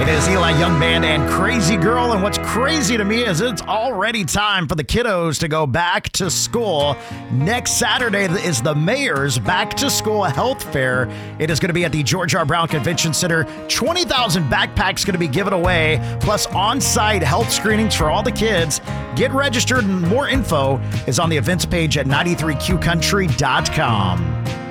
It is Eli Young Band and Crazy Girl, and what's crazy to me is it's already time for the kiddos to go back to school. Next Saturday is the Mayor's Back to School Health Fair. It is going to be at the George R. Brown Convention Center. 20,000 backpacks going to be given away, plus on-site health screenings for all the kids. Get registered, and more info is on the events page at 93qcountry.com.